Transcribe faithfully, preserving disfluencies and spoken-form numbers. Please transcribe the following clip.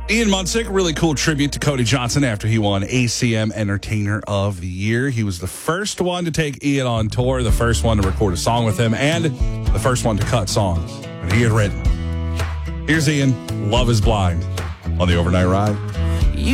Ian Munsick, really cool tribute to Cody Johnson after he won A C M Entertainer of the Year. He was the first one to take Ian on tour, the first one to record a song with him, and the first one to cut songs that he had written. Here's Ian, Love is Blind, on the Overnight Ride.